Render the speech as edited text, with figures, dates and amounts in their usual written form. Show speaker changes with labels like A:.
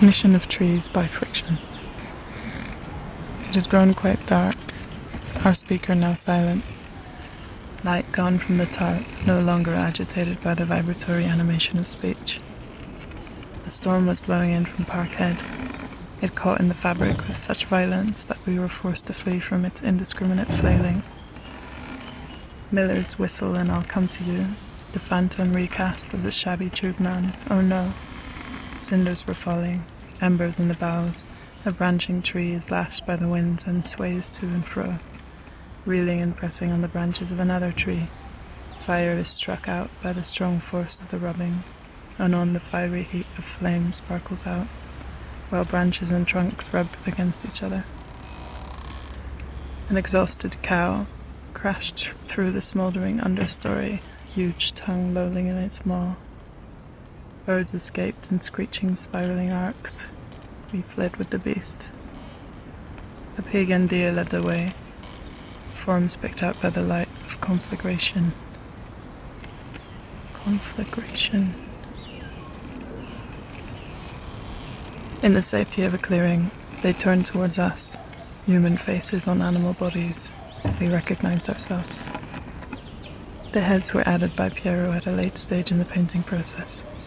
A: Ignition of trees by friction. It had grown quite dark, our speaker now silent. Light gone from the tarp, no longer agitated by the vibratory animation of speech. The storm was blowing in from Parkhead. It caught in the fabric with such violence that we were forced to flee from its indiscriminate flailing. Miller's Whistle and I'll Come to You, the phantom recast of the shabby tube man. Oh no. Cinders were falling, embers in the boughs. A branching tree is lashed by the winds and sways to and fro, reeling and pressing on the branches of another tree. Fire is struck out by the strong force of the rubbing. Anon the fiery heat of flame sparkles out, while branches and trunks rub against each other. An exhausted cow crashed through the smouldering understory, huge tongue lolling in its maw. Birds escaped in screeching, spiraling arcs. We fled with the beast. A pig and deer led the way, forms picked out by the light of conflagration. Conflagration. In the safety of a clearing, they turned towards us, human faces on animal bodies. We recognized ourselves. The heads were added by Piero at a late stage in the painting process.